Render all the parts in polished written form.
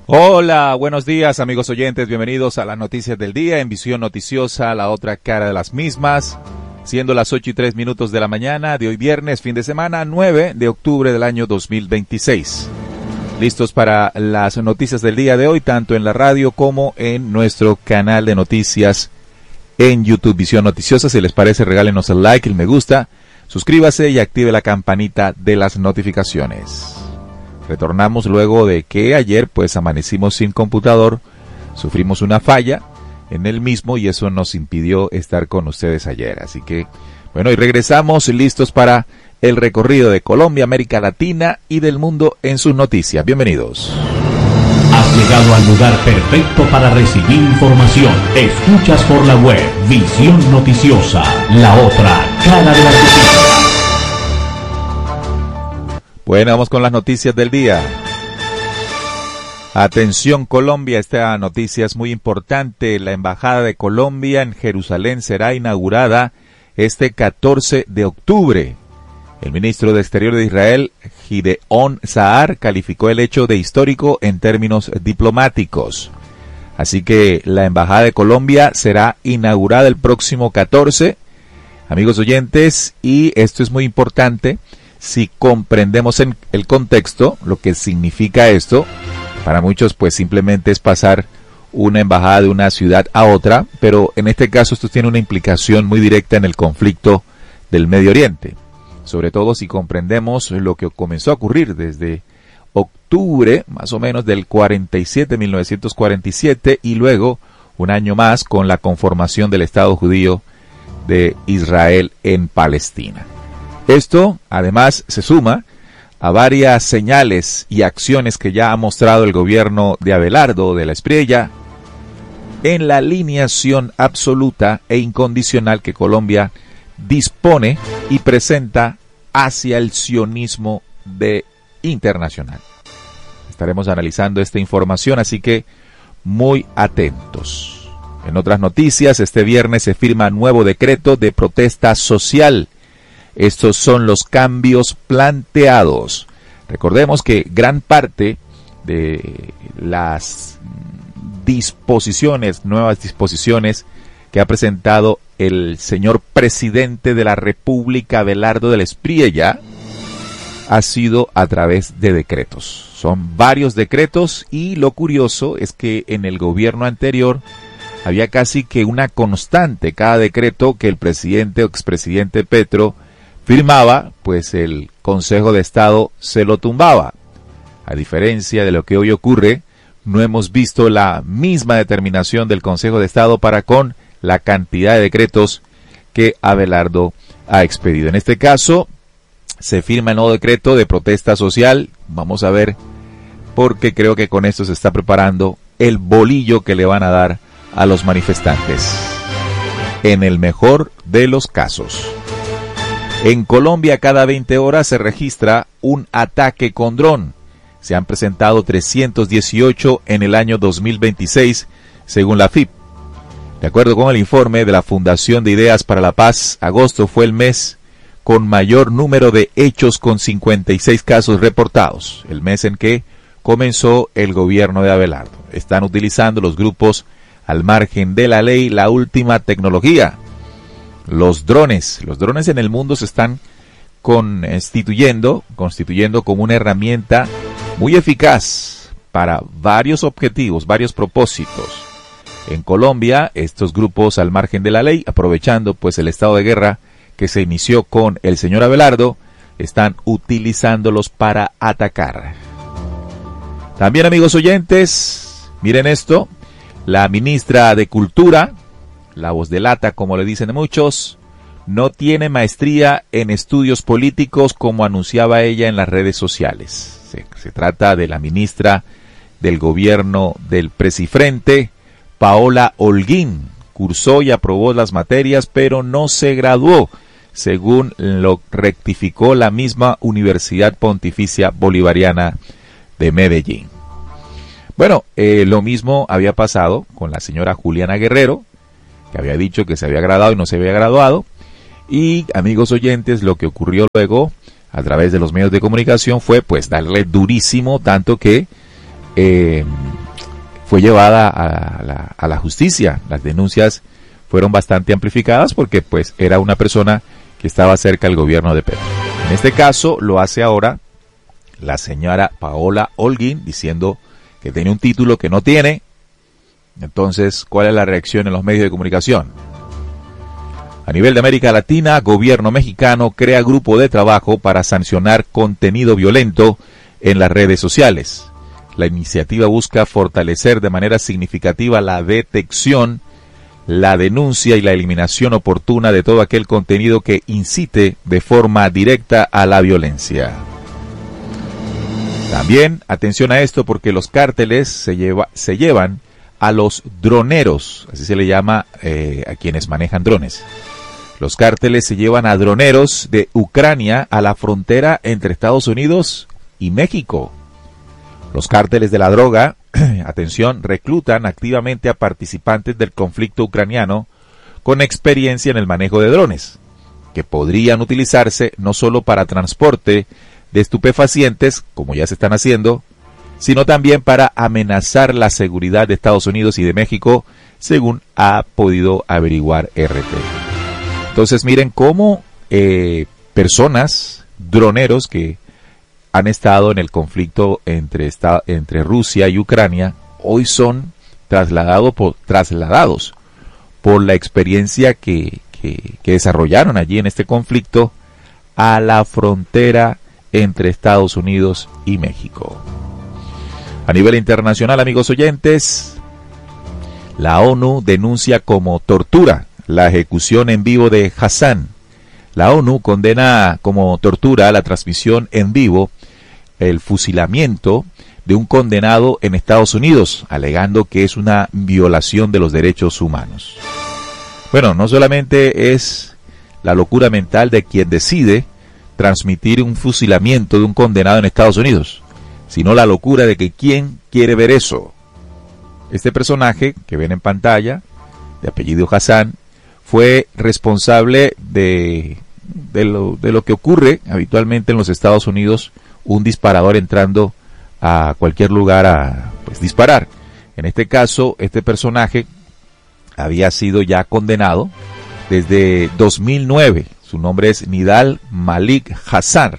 Hola, buenos días amigos oyentes, bienvenidos a las noticias del día en Visión Noticiosa, la otra cara de las mismas, siendo las 8:03 de la mañana de hoy viernes, fin de semana, 9 de octubre del año 2026. Listos para las noticias del día de hoy, tanto en la radio como en nuestro canal de noticias en YouTube Visión Noticiosa. Si les parece, regálenos el like, el me gusta, suscríbase y active la campanita de las notificaciones. Retornamos luego de que ayer pues amanecimos sin computador, sufrimos una falla en el mismo y eso nos impidió estar con ustedes ayer. Así que bueno, y regresamos listos para el recorrido de Colombia, América Latina y del mundo en sus noticias. Bienvenidos. Has llegado al lugar perfecto para recibir información. Escuchas por la web Visión Noticiosa, la otra cara de la noticia. Bueno, vamos con las noticias del día. Atención Colombia, esta noticia es muy importante. La Embajada de Colombia en Jerusalén será inaugurada este 14 de octubre. El ministro de Exterior de Israel, Gideon Saar, calificó el hecho de histórico en términos diplomáticos. Así que la Embajada de Colombia será inaugurada el próximo 14, amigos oyentes, y esto es muy importante. Si comprendemos en el contexto, lo que significa esto, para muchos pues simplemente es pasar una embajada de una ciudad a otra, pero en este caso esto tiene una implicación muy directa en el conflicto del Medio Oriente. Sobre todo si comprendemos lo que comenzó a ocurrir desde octubre, más o menos del 1947, y luego un año más con la conformación del Estado judío de Israel en Palestina. Esto, además, se suma a varias señales y acciones que ya ha mostrado el gobierno de Abelardo de la Espriella en la alineación absoluta e incondicional que Colombia dispone y presenta hacia el sionismo internacional. Estaremos analizando esta información, así que muy atentos. En otras noticias, este viernes se firma nuevo decreto de protesta social. Estos son los cambios planteados. Recordemos que gran parte de las nuevas disposiciones que ha presentado el señor presidente de la República, Abelardo de la Espriella, ha sido a través de decretos. Son varios decretos y lo curioso es que en el gobierno anterior había casi que una constante. Cada decreto que el presidente o expresidente Petro firmaba, pues el Consejo de Estado se lo tumbaba. A diferencia de lo que hoy ocurre, no hemos visto la misma determinación del Consejo de Estado para con la cantidad de decretos que Abelardo ha expedido. En este caso, se firma el nuevo decreto de protesta social. Vamos a ver, porque creo que con esto se está preparando el bolillo que le van a dar a los manifestantes. En el mejor de los casos. En Colombia, cada 20 horas se registra un ataque con dron. Se han presentado 318 en el año 2026, según la FIP. De acuerdo con el informe de la Fundación de Ideas para la Paz, agosto fue el mes con mayor número de hechos, con 56 casos reportados, el mes en que comenzó el gobierno de Abelardo. Están utilizando los grupos al margen de la ley la última tecnología. Los drones en el mundo se están constituyendo como una herramienta muy eficaz para varios objetivos, varios propósitos. En Colombia, estos grupos al margen de la ley, aprovechando pues el estado de guerra que se inició con el señor Abelardo, están utilizándolos para atacar. También, amigos oyentes, miren esto, la ministra de Cultura, la voz de lata, como le dicen muchos, no tiene maestría en estudios políticos como anunciaba ella en las redes sociales. Se trata de la ministra del gobierno del Presifrente, Paola Holguín. Cursó y aprobó las materias, pero no se graduó, según lo rectificó la misma Universidad Pontificia Bolivariana de Medellín. Bueno, lo mismo había pasado con la señora Juliana Guerrero, que había dicho que se había graduado y no se había graduado. Y, amigos oyentes, lo que ocurrió luego a través de los medios de comunicación fue pues darle durísimo, tanto que fue llevada a la justicia. Las denuncias fueron bastante amplificadas porque pues era una persona que estaba cerca del gobierno de Petro. En este caso lo hace ahora la señora Paola Holguín, diciendo que tiene un título que no tiene. Entonces, ¿cuál es la reacción en los medios de comunicación? A nivel de América Latina, gobierno mexicano crea grupo de trabajo para sancionar contenido violento en las redes sociales. La iniciativa busca fortalecer de manera significativa la detección, la denuncia y la eliminación oportuna de todo aquel contenido que incite de forma directa a la violencia. También, atención a esto, porque los cárteles se llevan a los droneros, así se le llama a quienes manejan drones. Los cárteles se llevan a droneros de Ucrania a la frontera entre Estados Unidos y México. Los cárteles de la droga, atención, reclutan activamente a participantes del conflicto ucraniano con experiencia en el manejo de drones, que podrían utilizarse no solo para transporte de estupefacientes, como ya se están haciendo, sino también para amenazar la seguridad de Estados Unidos y de México, según ha podido averiguar RT. Entonces miren cómo personas, droneros que han estado en el conflicto entre Rusia y Ucrania, hoy son trasladados por la experiencia que desarrollaron allí en este conflicto a la frontera entre Estados Unidos y México. A nivel internacional, amigos oyentes, la ONU denuncia como tortura la ejecución en vivo de Hassan. La ONU condena como tortura la transmisión en vivo, el fusilamiento de un condenado en Estados Unidos, alegando que es una violación de los derechos humanos. Bueno, no solamente es la locura mental de quien decide transmitir un fusilamiento de un condenado en Estados Unidos, sino la locura de que quién quiere ver eso. Este personaje que ven en pantalla, de apellido Hassan, fue responsable de lo que ocurre habitualmente en los Estados Unidos, un disparador entrando a cualquier lugar a disparar. En este caso, este personaje había sido ya condenado desde 2009. Su nombre es Nidal Malik Hassan.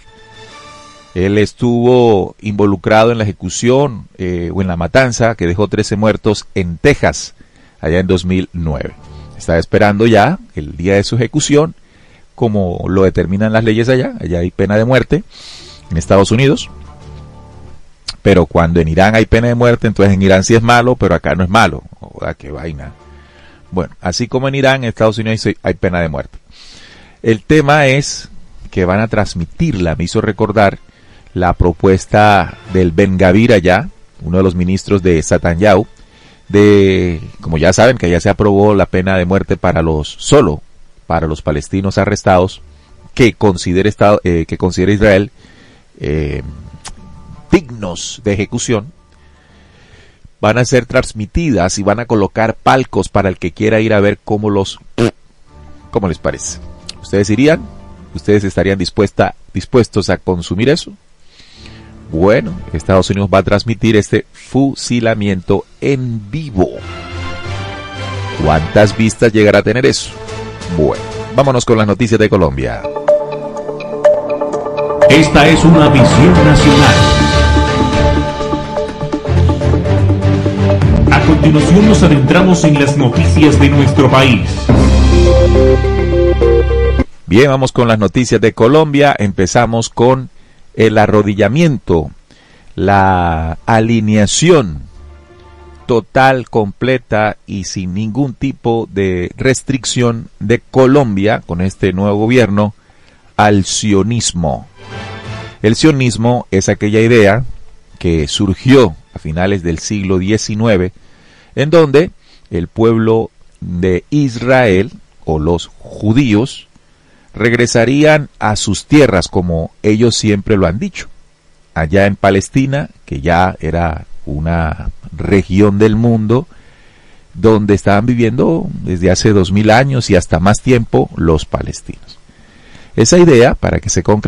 Él estuvo involucrado en la ejecución o en la matanza que dejó 13 muertos en Texas, allá en 2009. Está esperando ya el día de su ejecución, como lo determinan las leyes allá. Allá hay pena de muerte en Estados Unidos, pero cuando en Irán hay pena de muerte, entonces en Irán sí es malo, pero acá no es malo. Joder, qué vaina. Bueno, así como en Irán, en Estados Unidos hay pena de muerte. El tema es que van a transmitirla. Me hizo recordar la propuesta del Ben Gavir allá, uno de los ministros de Netanyahu, como ya saben, que allá se aprobó la pena de muerte solo para los palestinos arrestados que considere Israel dignos de ejecución. Van a ser transmitidas y van a colocar palcos para el que quiera ir a ver cómo les parece. ¿Ustedes irían? ¿Ustedes estarían dispuestos a consumir eso? Bueno, Estados Unidos va a transmitir este fusilamiento en vivo. ¿Cuántas vistas llegará a tener eso? Bueno, vámonos con las noticias de Colombia. Esta es una visión nacional. A continuación nos adentramos en las noticias de nuestro país. Bien, vamos con las noticias de Colombia. Empezamos con el arrodillamiento, la alineación total, completa y sin ningún tipo de restricción de Colombia con este nuevo gobierno al sionismo. El sionismo es aquella idea que surgió a finales del siglo XIX, en donde el pueblo de Israel o los judíos regresarían a sus tierras, como ellos siempre lo han dicho, allá en Palestina, que ya era una región del mundo donde estaban viviendo desde hace 2000 años y hasta más tiempo los palestinos. Esa idea, para que se concrete,